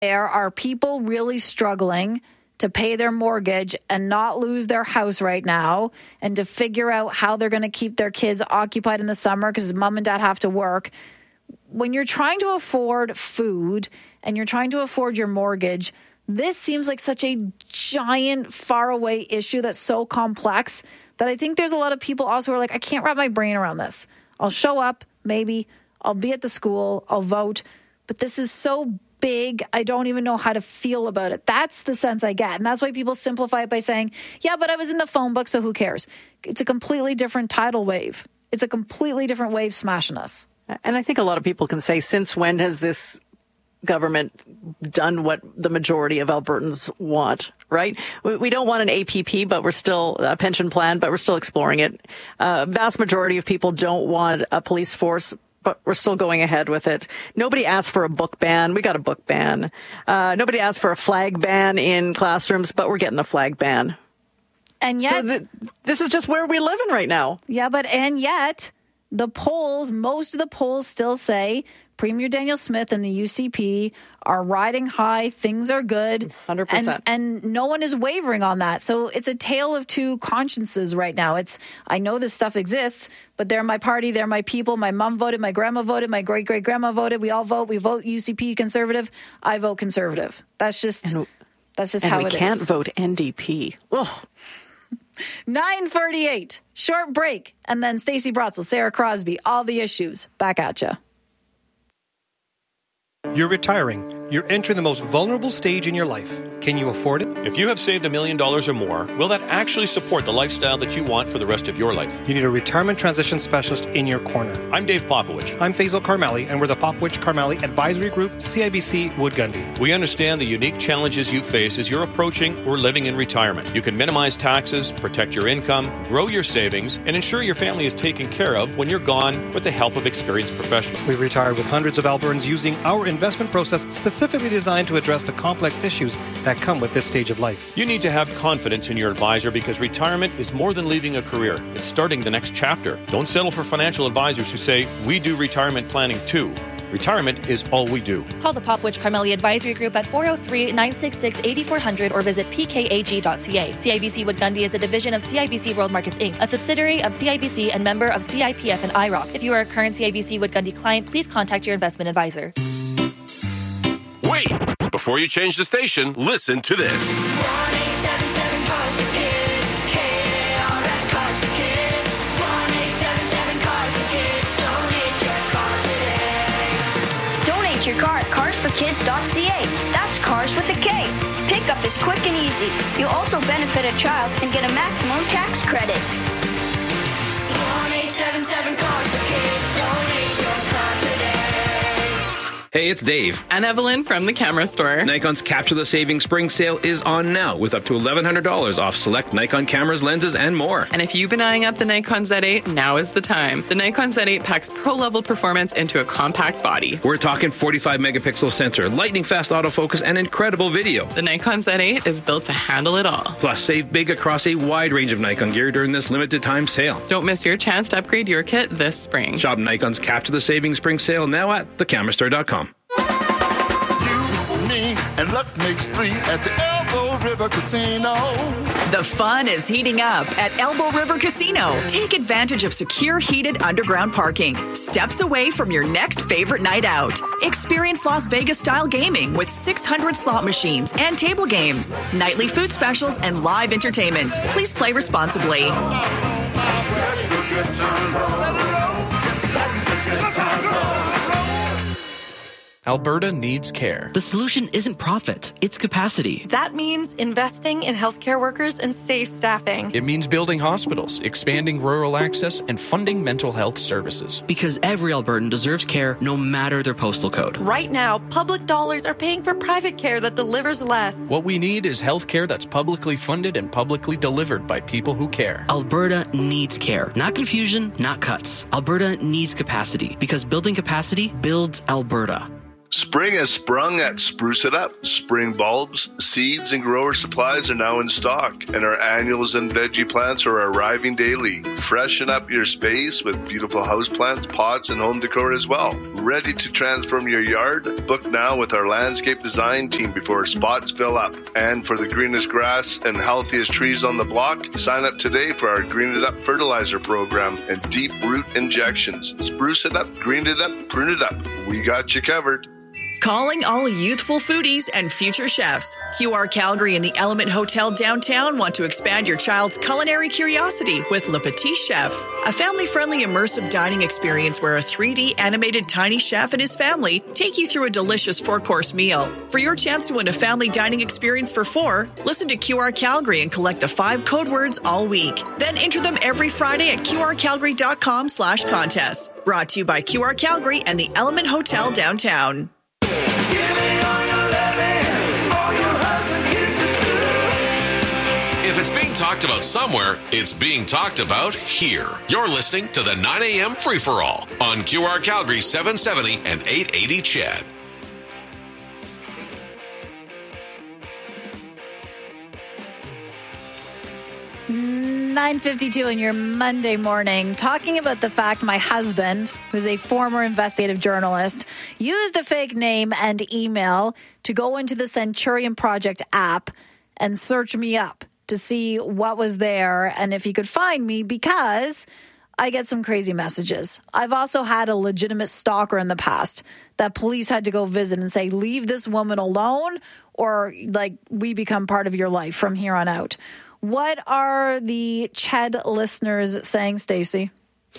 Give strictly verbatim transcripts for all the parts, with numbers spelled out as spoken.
There are people really struggling to pay their mortgage and not lose their house right now, and to figure out how they're going to keep their kids occupied in the summer because mom and dad have to work. When you're trying to afford food and you're trying to afford your mortgage, this seems like such a giant, faraway issue that's so complex that I think there's a lot of people also who are like, I can't wrap my brain around this. I'll show up, maybe. I'll be at the school. I'll vote. But this is so big, I don't even know how to feel about it. That's the sense I get. And that's why people simplify it by saying, yeah, but I was in the phone book, so who cares? It's a completely different tidal wave. It's a completely different wave smashing us. And I think a lot of people can say, since when has this government done what the majority of Albertans want, right? We don't want an A P P, but we're still a pension plan, but we're still exploring it. Uh, vast majority of people don't want a police force, but we're still going ahead with it. Nobody asked for a book ban. We got a book ban. Uh, nobody asked for a flag ban in classrooms, but we're getting a flag ban. And yet, so th- this is just where we're living right now. Yeah, but and yet, the polls, most of the polls still say Premier Daniel Smith and the U C P are riding high. Things are good. one hundred percent. And, and no one is wavering on that. So it's a tale of two consciences right now. It's, I know this stuff exists, but they're my party. They're my people. My mom voted. My grandma voted. My great-great-grandma voted. We all vote. We vote U C P conservative. I vote conservative. That's just, and, that's just and how it it is. And we can't is. vote N D P. Ugh. nine thirty-eight, short break, and then Stacey Brotzel, Sarah Crosby, all the issues. Back at you. You're retiring. You're entering the most vulnerable stage in your life. Can you afford it? If you have saved a million dollars or more, will that actually support the lifestyle that you want for the rest of your life? You need a retirement transition specialist in your corner. I'm Dave Popowich. I'm Faisal Karmali, and we're the Popowich Karmali Advisory Group, C I B C Wood Gundy. We understand the unique challenges you face as you're approaching or living in retirement. You can minimize taxes, protect your income, grow your savings, and ensure your family is taken care of when you're gone with the help of experienced professionals. We've retired with hundreds of Albertans using our investment process specifically designed to address the complex issues that come with this stage of life. You need to have confidence in your advisor because retirement is more than leaving a career. It's starting the next chapter. Don't settle for financial advisors who say, we do retirement planning too. Retirement is all we do. Call the Popowich Karmali Advisory Group at four oh three, nine six six, eight four zero zero or visit p k a g dot c a. C I B C Wood Gundy is a division of C I B C World Markets Incorporated, a subsidiary of C I B C and member of C I P F and I R O C. If you are a current C I B C Wood Gundy client, please contact your investment advisor. Wait! Before you change the station, listen to this. one eight seven seven Cars for Kids. K A R S Cars for Kids. one eight seven seven Cars for Kids. Donate your car today. Donate your car at cars for kids dot c a. That's cars with a K. Pickup is quick and easy. You'll also benefit a child and get a maximum tax credit. one eight seven seven Cars for Kids. Donate your car today. Hey, it's Dave. And Evelyn from the Camera Store. Nikon's Capture the Savings Spring Sale is on now with up to eleven hundred dollars off select Nikon cameras, lenses, and more. And if you've been eyeing up the Nikon Z eight, now is the time. The Nikon Z eight packs pro-level performance into a compact body. We're talking forty-five megapixel sensor, lightning-fast autofocus, and incredible video. The Nikon Z eight is built to handle it all. Plus, save big across a wide range of Nikon gear during this limited-time sale. Don't miss your chance to upgrade your kit this spring. Shop Nikon's Capture the Savings Spring Sale now at the camera store dot com. You, me, and luck makes three at the Elbow River Casino. The fun is heating up at Elbow River Casino. Take advantage of secure, heated underground parking. Steps away from your next favorite night out. Experience Las Vegas-style gaming with six hundred slot machines and table games, nightly food specials, and live entertainment. Please play responsibly. Alberta needs care. The solution isn't profit, it's capacity. That means investing in healthcare workers and safe staffing. It means building hospitals, expanding rural access, and funding mental health services. Because every Albertan deserves care no matter their postal code. Right now, public dollars are paying for private care that delivers less. What we need is health care that's publicly funded and publicly delivered by people who care. Alberta needs care. Not confusion, not cuts. Alberta needs capacity because building capacity builds Alberta. Spring has sprung at Spruce It Up. Spring bulbs, seeds, and grower supplies are now in stock, and our annuals and veggie plants are arriving daily. Freshen up your space with beautiful houseplants, pots, and home decor as well. Ready to transform your yard? Book now with our landscape design team before spots fill up. And for the greenest grass and healthiest trees on the block, sign up today for our Green It Up fertilizer program and deep root injections. Spruce it up, green it up, prune it up. We got you covered. Calling all youthful foodies and future chefs. Q R Calgary and the Element Hotel downtown want to expand your child's culinary curiosity with Le Petit Chef, a family-friendly immersive dining experience where a three D animated tiny chef and his family take you through a delicious four-course meal. For your chance to win a family dining experience for four, listen to Q R Calgary and collect the five code words all week. Then enter them every Friday at qrcalgary.com slash contest. Brought to you by Q R Calgary and the Element Hotel downtown. If it's being talked about somewhere, it's being talked about here. You're listening to the nine a.m. Free-for-All on Q R Calgary seven seventy and eight eighty C H E D. nine fifty-two on your Monday morning, talking about the fact my husband, who's a former investigative journalist, used a fake name and email to go into the Centurion Project app and search me up to see what was there and if he could find me, because I get some crazy messages. I've also had a legitimate stalker in the past that police had to go visit and say, leave this woman alone, or like we become part of your life from here on out. What are the C H E D listeners saying, Stacey?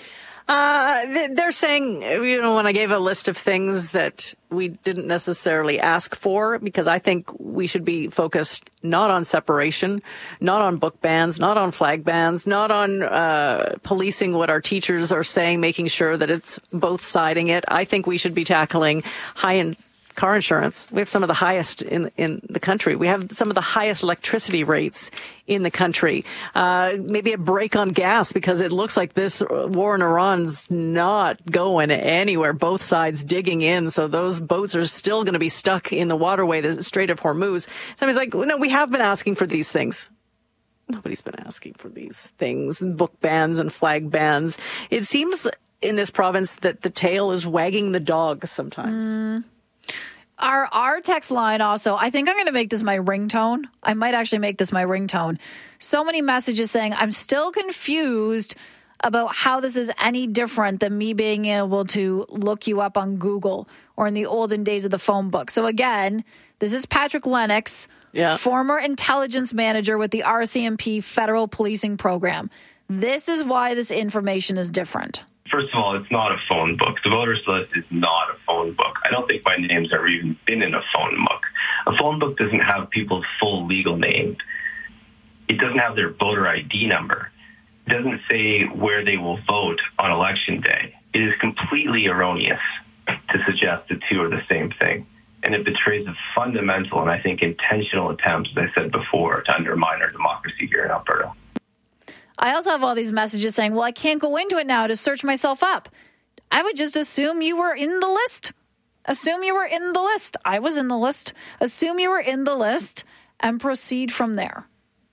Uh, they're saying, you know, when I gave a list of things that we didn't necessarily ask for, because I think we should be focused not on separation, not on book bans, not on flag bans, not on uh, policing what our teachers are saying, making sure that it's both siding it. I think we should be tackling high-end car insurance. We have some of the highest in in the country. We have some of the highest electricity rates in the country. Uh, maybe a break on gas, because it looks like this war in Iran's not going anywhere. Both sides digging in, so those boats are still going to be stuck in the waterway, the Strait of Hormuz. Somebody's like, no, we have been asking for these things. Nobody's been asking for these things, book bans and flag bans. It seems in this province that the tail is wagging the dog sometimes. Mm. Our our text line also, I think I'm going to make this my ringtone. I might actually make this my ringtone. So many messages saying, I'm still confused about how this is any different than me being able to look you up on Google or in the olden days of the phone book. So again, this is Patrick Lennox, yeah. former intelligence manager with the R C M P Federal Policing Program. This is why this information is different. First of all, it's not a phone book. The voters list is not a phone book. I don't think my name's ever even been in a phone book. A phone book doesn't have people's full legal name. It doesn't have their voter I D number. It doesn't say where they will vote on election day. It is completely erroneous to suggest the two are the same thing. And it betrays a fundamental and I think intentional attempt, as I said before, to undermine our democracy here in Alberta. I also have all these messages saying, well, I can't go into it now to search myself up. I would just assume you were in the list. Assume you were in the list. I was in the list. Assume you were in the list and proceed from there.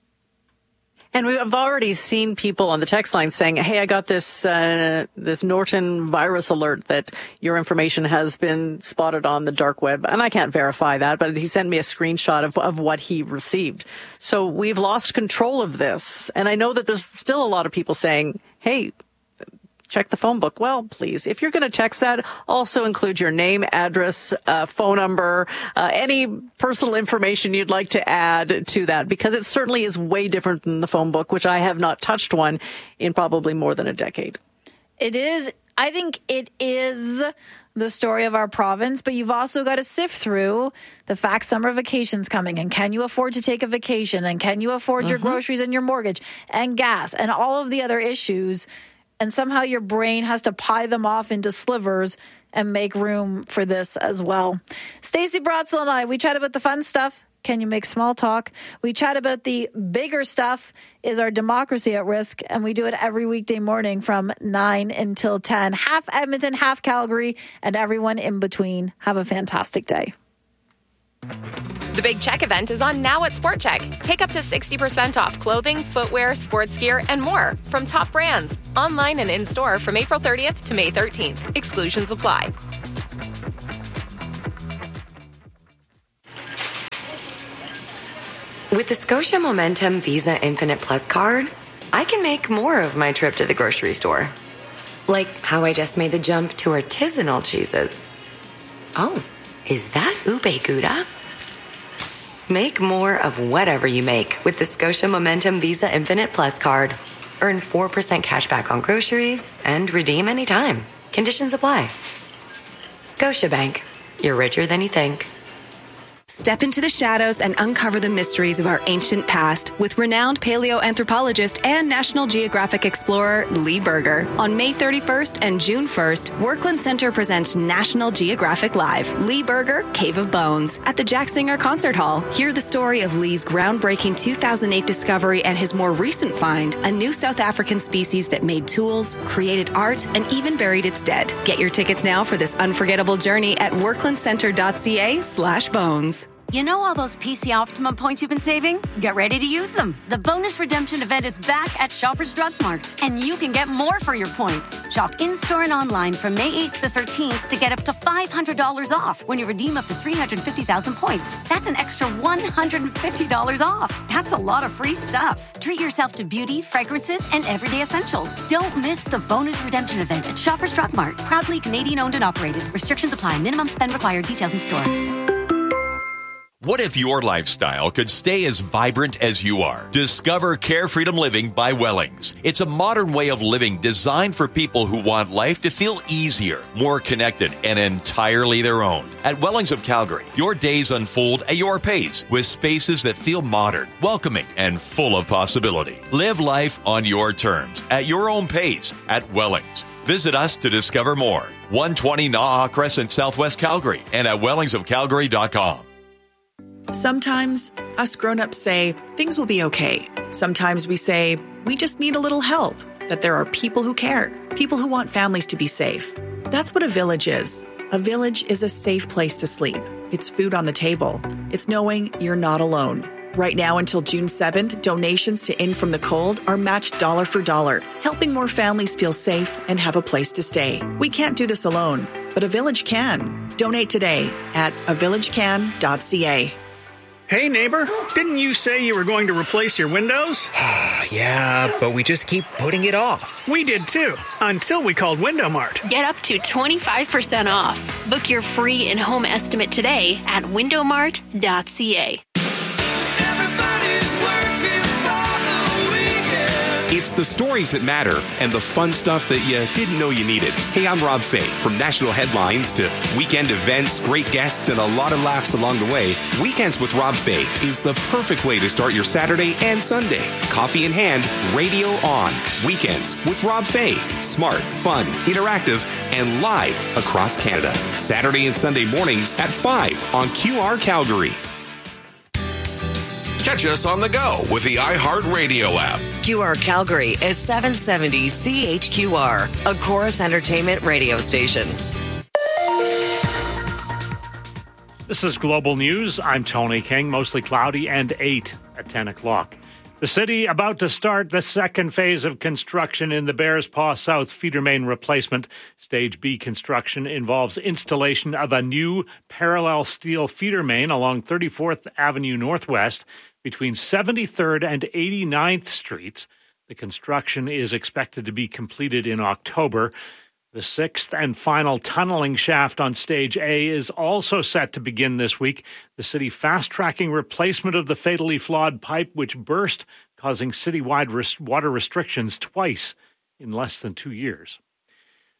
And we've already seen people on the text line saying, hey, I got this uh, this Norton virus alert that your information has been spotted on the dark web. And I can't verify that, but he sent me a screenshot of, of what he received. So we've lost control of this. And I know that there's still a lot of people saying, hey, check the phone book. Well, please, if you're going to text that, also include your name, address, uh, phone number, uh, any personal information you'd like to add to that, because it certainly is way different than the phone book, which I have not touched one in probably more than a decade. It is. I think it is the story of our province, but you've also got to sift through the fact summer vacation's coming, and can you afford to take a vacation, and can you afford mm-hmm. your groceries and your mortgage and gas and all of the other issues. And somehow your brain has to pie them off into slivers and make room for this as well. Stacey Bratzel and I, we chat about the fun stuff. Can you make small talk? We chat about the bigger stuff. Is our democracy at risk? And we do it every weekday morning from nine until ten. Half Edmonton, half Calgary, and everyone in between. Have a fantastic day. The Big Check event is on now at Sport Check. Take up to sixty percent off clothing, footwear, sports gear, and more from top brands. Online and in-store from April thirtieth to May thirteenth. Exclusions apply. With the Scotia Momentum Visa Infinite Plus card, I can make more of my trip to the grocery store. Like how I just made the jump to artisanal cheeses. Oh, is that ube gouda? Make more of whatever you make with the Scotia Momentum Visa Infinite Plus card. Earn four percent cash back on groceries and redeem anytime. Conditions apply. Scotiabank. You're richer than you think. Step into the shadows and uncover the mysteries of our ancient past with renowned paleoanthropologist and National Geographic explorer Lee Berger. On May thirty-first and June first, Workland Center presents National Geographic Live, Lee Berger, Cave of Bones, at the Jack Singer Concert Hall. Hear the story of Lee's groundbreaking two thousand eight discovery and his more recent find, a new South African species that made tools, created art, and even buried its dead. Get your tickets now for this unforgettable journey at worklandcenter.ca slash bones. You know all those P C Optimum points you've been saving? Get ready to use them. The bonus redemption event is back at Shoppers Drug Mart, and you can get more for your points. Shop in-store and online from May eighth to thirteenth to get up to five hundred dollars off when you redeem up to three hundred fifty thousand points. That's an extra one hundred fifty dollars off. That's a lot of free stuff. Treat yourself to beauty, fragrances, and everyday essentials. Don't miss the bonus redemption event at Shoppers Drug Mart. Proudly Canadian owned and operated. Restrictions apply. Minimum spend required. Details in store. What if your lifestyle could stay as vibrant as you are? Discover Care Freedom Living by Wellings. It's a modern way of living designed for people who want life to feel easier, more connected, and entirely their own. At Wellings of Calgary, your days unfold at your pace with spaces that feel modern, welcoming, and full of possibility. Live life on your terms, at your own pace, at Wellings. Visit us to discover more. one twenty Naha Crescent, Southwest Calgary, and at wellings of calgary dot com. Sometimes us grown-ups say things will be okay. Sometimes we say we just need a little help, that there are people who care, people who want families to be safe. That's what a village is. A village is a safe place to sleep. It's food on the table. It's knowing you're not alone. Right now until June seventh, donations to In From the Cold are matched dollar for dollar, helping more families feel safe and have a place to stay. We can't do this alone, but a village can. Donate today at a village can dot c a. Hey neighbor, didn't you say you were going to replace your windows? Yeah, but we just keep putting it off. We did too, until we called Window Mart. Get up to twenty-five percent off. Book your free in-home estimate today at window mart dot c a. It's the stories that matter and the fun stuff that you didn't know you needed. Hey, I'm Rob Fay. From national headlines to weekend events, great guests, and a lot of laughs along the way, Weekends with Rob Fay is the perfect way to start your Saturday and Sunday. Coffee in hand, radio on. Weekends with Rob Fay. Smart, fun, interactive, and live across Canada. Saturday and Sunday mornings at five on Q R Calgary. Catch us on the go with the iHeartRadio app. Q R Calgary is seven seventy C H Q R, a Chorus Entertainment radio station. This is Global News. I'm Tony King. Mostly cloudy and eight at ten o'clock. The city about to start the second phase of construction in the Bears Paw South feeder main replacement. Stage B construction involves installation of a new parallel steel feeder main along thirty-fourth Avenue Northwest between seventy-third and eighty-ninth Streets. The construction is expected to be completed in October. The sixth and final tunneling shaft on Stage A is also set to begin this week. The city fast-tracking replacement of the fatally flawed pipe which burst, causing citywide res- water restrictions twice in less than two years.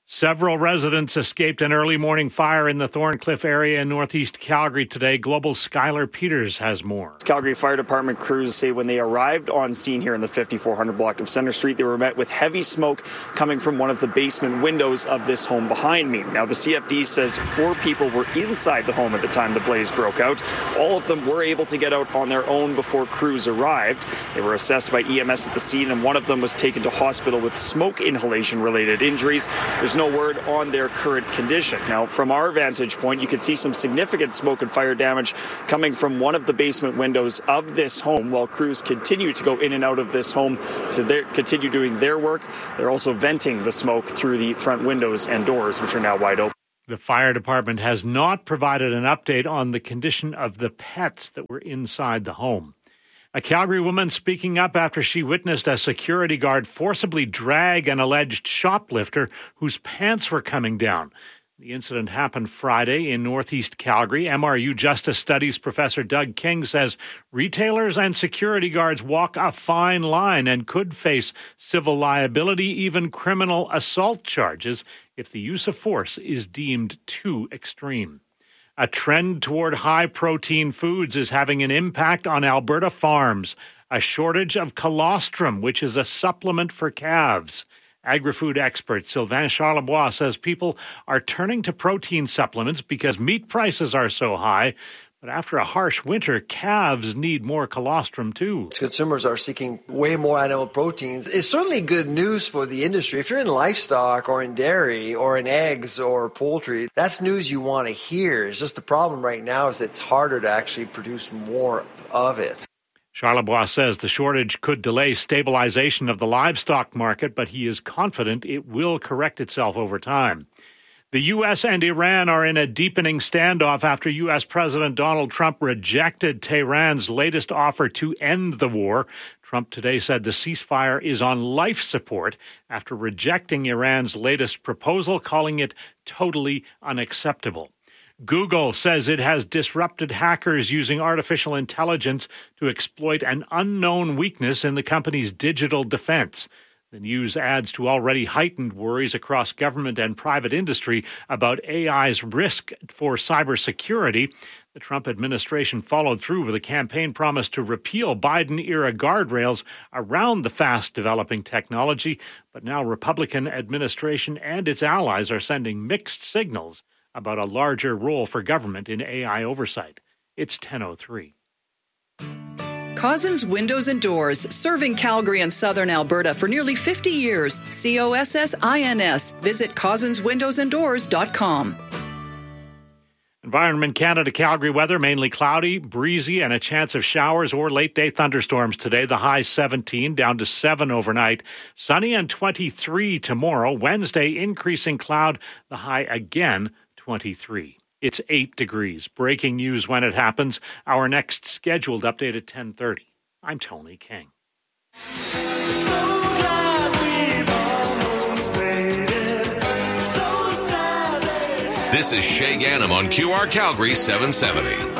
Several residents escaped an early morning fire in the Thorncliffe area in northeast Calgary today. Global's Skylar Peters has more. Calgary Fire Department crews say when they arrived on scene here in the fifty-four hundred block of Center Street, they were met with heavy smoke coming from one of the basement windows of this home behind me. Now, the C F D says four people were inside the home at the time the blaze broke out. All of them were able to get out on their own before crews arrived. They were assessed by E M S at the scene, and one of them was taken to hospital with smoke inhalation-related injuries. There's no word on their current condition. Now, from our vantage point, you could see some significant smoke and fire damage coming from one of the basement windows of this home while crews continue to go in and out of this home to their, continue doing their work. They're also venting the smoke through the front windows and doors, which are now wide open. The fire department has not provided an update on the condition of the pets that were inside the home. A Calgary woman speaking up after she witnessed a security guard forcibly drag an alleged shoplifter whose pants were coming down. The incident happened Friday in northeast Calgary. M R U Justice Studies professor Doug King says retailers and security guards walk a fine line and could face civil liability, even criminal assault charges, if the use of force is deemed too extreme. A trend toward high-protein foods is having an impact on Alberta farms. A shortage of colostrum, which is a supplement for calves. Agri-food expert Sylvain Charlebois says people are turning to protein supplements because meat prices are so high. But after a harsh winter, calves need more colostrum too. Consumers are seeking way more animal proteins. It's certainly good news for the industry. If you're in livestock or in dairy or in eggs or poultry, that's news you want to hear. It's just the problem right now is it's harder to actually produce more of it. Charlebois says the shortage could delay stabilization of the livestock market, but he is confident it will correct itself over time. The U S and Iran are in a deepening standoff after U S President Donald Trump rejected Tehran's latest offer to end the war. Trump today said the ceasefire is on life support after rejecting Iran's latest proposal, calling it totally unacceptable. Google says it has disrupted hackers using artificial intelligence to exploit an unknown weakness in the company's digital defense. The news adds to already heightened worries across government and private industry about A I's risk for cybersecurity. The Trump administration followed through with a campaign promise to repeal Biden-era guardrails around the fast-developing technology, but now Republican administration and its allies are sending mixed signals about a larger role for government in A I oversight. It's ten oh three. Cozzens Windows and Doors, serving Calgary and southern Alberta for nearly fifty years. C O S S I N S. Visit cozzens windows and doors dot com. Environment Canada Calgary weather, mainly cloudy, breezy, and a chance of showers or late-day thunderstorms today. The high seventeen, down to seven overnight. Sunny and twenty-three tomorrow. Wednesday, increasing cloud. The high again, twenty-three. It's eight degrees. Breaking news when it happens. Our next scheduled update at ten thirty. I'm Tony King. This is Shay Ganem on Q R Calgary seven seventy.